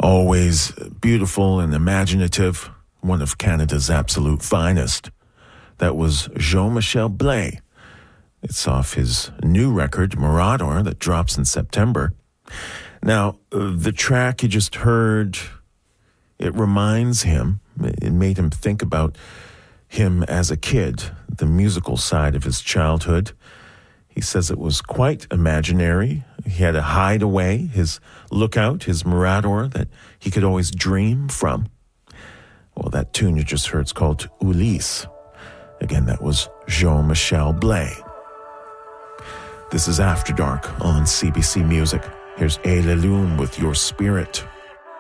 Always beautiful and imaginative, one of Canada's absolute finest. That was Jean-Michel Blais. It's off his new record, Mirador, that drops in September. Now, the track you just heard, it reminds him, it made him think about him as a kid, the musical side of his childhood. He says it was quite imaginary. He had a hideaway, his lookout, his Mirador that he could always dream from. Well, that tune you just heard is called Ulysse. Again, that was Jean-Michel Blais. This is After Dark on CBC Music. Here's A. Lelume with Your Spirit.